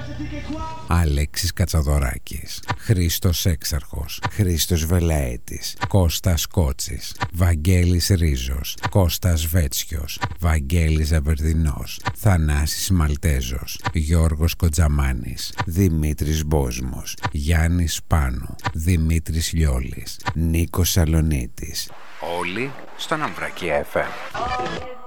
Αλέξης Κατσαδωράκης, Χρήστος Έξαρχος, Χρήστος Βελαέτης, Κώστας Κότσης, Βαγγέλης Ρίζος, Κώστας Βέτσιος, Βαγγέλης Ζαβερδινός, Θανάσης Μαλτέζος, Γιώργος Κοντζαμάνης, Δημήτρης Μπόσμος, Γιάννης Πάνου, Δημήτρης Λιόλης, Νίκος Σαλονίτης. Όλοι στον Αμβρακή FM.